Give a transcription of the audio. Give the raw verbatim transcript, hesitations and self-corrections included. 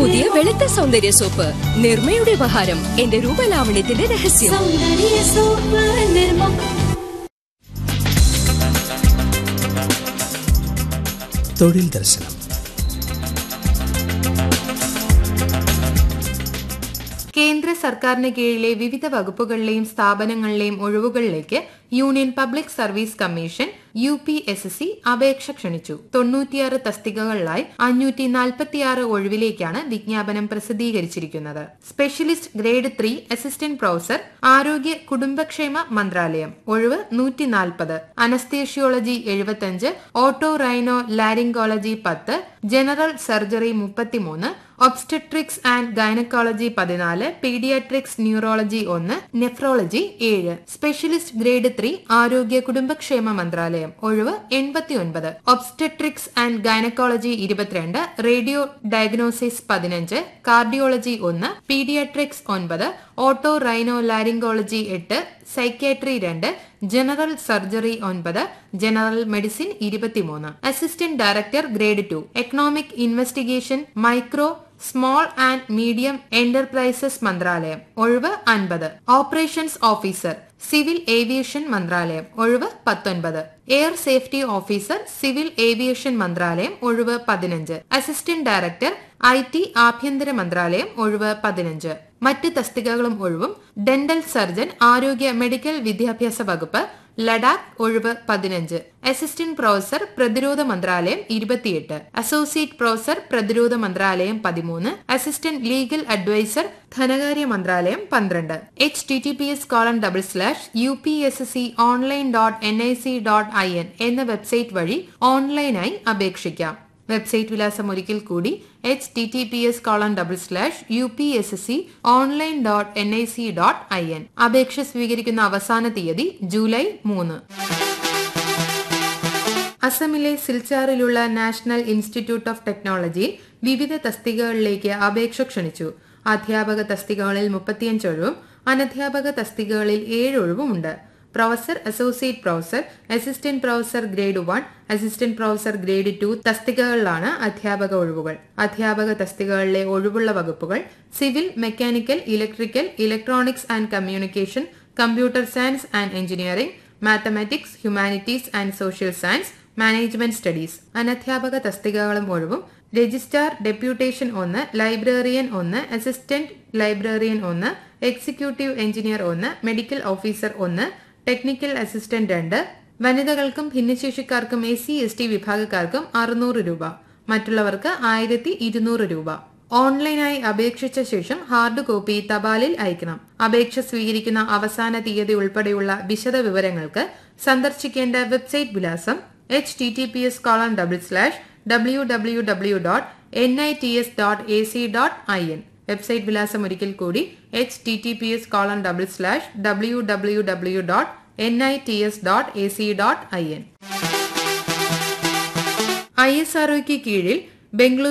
പുതിയ വെളുത്ത സൗന്ദര്യ സോപ്പ് നിർമ്മയുടെ ഉപഹാരം. എന്റെ രൂപലാവണ്യത്തിന്റെ രഹസ്യം. തൊഴിൽ ദർശനം. കേന്ദ്ര സർക്കാരിന് കീഴിലെ വിവിധ വകുപ്പുകളിലെയും സ്ഥാപനങ്ങളിലെയും ഒഴിവുകളിലേക്ക് union public service commission U P S S C അപേക്ഷ ക്ഷണിച്ചു. തൊണ്ണൂറ്റിയാറ് തസ്തികകളിലായി അഞ്ഞൂറ്റി നാൽപ്പത്തിയാറ് ഒഴിവിലേക്കാണ് വിജ്ഞാപനം പ്രസിദ്ധീകരിച്ചിരിക്കുന്നത്. Specialist grade three assistant professor, ആരോഗ്യ കുടുംബക്ഷേമ മന്ത്രാലയം, ഒഴിവ് നൂറ്റി നാൽപ്പത്. അനസ്തേഷ്യോളജി എഴുപത്തിയഞ്ച്, ഓട്ടോ റൈനോ ലാരിംഗോളജി പത്ത്, ജനറൽ സർജറി മുപ്പത്തിമൂന്ന്, ഒബ്സ്റ്റട്രിക്സ് ആൻഡ് ഗൈനക്കോളജി പതിനാല്, പീഡിയാട്രിക്സ് ന്യൂറോളജി ഒന്ന്, നെഫ്രോളജി ഏഴ്. സ്പെഷ്യലിസ്റ്റ് ഗ്രേഡ് ത്രീ ആരോഗ്യ കുടുംബക്ഷേമ മന്ത്രാലയം, ഒഴിവ് എൺപത്തിയൊൻപത്. ഒബ്സ്റ്റട്രിക്സ് ആൻഡ് ഗൈനക്കോളജി ഇരുപത്തിരണ്ട്, റേഡിയോ ഡയഗ്നോസിസ് പതിനഞ്ച്, കാർഡിയോളജി ഒന്ന്, പീഡിയാട്രിക്സ് ഒൻപത്, ഓട്ടോ റൈനോ ലാരിംഗോളജി എട്ട്, സൈക്യാട്രി രണ്ട്, ജനറൽ സർജറി ഒൻപത്, ജനറൽ മെഡിസിൻ ഇരുപത്തിമൂന്ന്. Assistant director grade two economic investigation micro small and medium enterprises മന്ത്രാലയം, ഒഴിവ് അൻപത്. ഓപ്പറേഷൻസ് ഓഫീസർ സിവിൽ ഏവിയേഷൻ മന്ത്രാലയം, ഒഴിവ് പത്തൊൻപത്. Air safety officer civil aviation മന്ത്രാലയം, ഒഴിവ് പതിനഞ്ച്. അസിസ്റ്റന്റ് ഡയറക്ടർ ഐ ടി ആഭ്യന്തര മന്ത്രാലയം, ഒഴിവ് പതിനഞ്ച്. മറ്റ് തസ്തികകളും ഒഴിവും ഡെന്റൽ സർജൻ ആരോഗ്യ മെഡിക്കൽ വിദ്യാഭ്യാസ വകുപ്പ് ലഡാക്ക്, ഒഴിവ് പതിനഞ്ച്. അസിസ്റ്റന്റ് പ്രൊഫസർ പ്രതിരോധ മന്ത്രാലയം ഇരുപത്തിയെട്ട്. അസോസിയേറ്റ് പ്രൊഫസർ പ്രതിരോധ മന്ത്രാലയം പതിമൂന്ന്. അസിസ്റ്റന്റ് ലീഗൽ അഡ്വൈസർ ധനകാര്യ മന്ത്രാലയം പന്ത്രണ്ട്. H T T P S colon double slash U P S S C online dot N I C dot I N എന്ന വെബ്സൈറ്റ് വഴി ഓൺലൈനായി അപേക്ഷിക്കാം. വെബ്സൈറ്റ് വിലാസം ഒരിക്കൽ കൂടി H T T P S colon double slash U P S S C online dot N I C dot I N. അപേക്ഷ സ്വീകരിക്കുന്ന അവസാന തീയതി ജൂലൈ മൂന്ന്. അസമിലെ സിൽച്ചാറിലുള്ള നാഷണൽ ഇൻസ്റ്റിറ്റ്യൂട്ട് ഓഫ് ടെക്നോളജിയിൽ വിവിധ തസ്തികകളിലേക്ക് അപേക്ഷ ക്ഷണിച്ചു. അധ്യാപക തസ്തികകളിൽ മുപ്പത്തിയഞ്ച് ഒഴിവും അനധ്യാപക തസ്തികകളിൽ ഏഴ് ഒഴിവുമുണ്ട്. Professor, associate professor, assistant professor grade one, assistant professor grade two തസ്തികകളിലാണ് അധ്യാപക ഒഴിവുകൾ. അധ്യാപക തസ്തികകളിലെ ഒഴിവുള്ള വകുപ്പുകൾ civil, mechanical, electrical, electronics and communication, computer science and engineering, mathematics, humanities and social science, management studies. അനധ്യാപക തസ്തികകളും ഒഴിവും registrar deputation ഒന്ന്, ലൈബ്രറിയൻ ഒന്ന്, assistant librarian ഒന്ന്, executive engineer ഒന്ന്, medical officer ഒന്ന്, ടെക്നിക്കൽ അസിസ്റ്റന്റ് രണ്ട്. വനിതകൾക്കും ഭിന്നശേഷിക്കാർക്കും എസ് സി എസ് ടി വിഭാഗക്കാർക്കും അറുന്നൂറ് രൂപ, മറ്റുള്ളവർക്ക് ആയിരത്തി ഇരുന്നൂറ് രൂപ. ഓൺലൈനായി അപേക്ഷിച്ച ശേഷം ഹാർഡ് കോപ്പി തപാലിൽ അയക്കണം. അപേക്ഷ സ്വീകരിക്കുന്ന അവസാന തീയതി ഉൾപ്പെടെയുള്ള വിശദ വിവരങ്ങൾക്ക് സന്ദർശിക്കേണ്ട വെബ്സൈറ്റ് വിലാസം H T T P S colon double slash W W W dot N I T S dot A C dot I N. Website വിലാസം ഒരിക്കൽ കൂടി H T T P S colon double slash W W W dot N I T S dot A C dot I N. I S R ഒക്ക് കീഴിൽ ബംഗളൂരു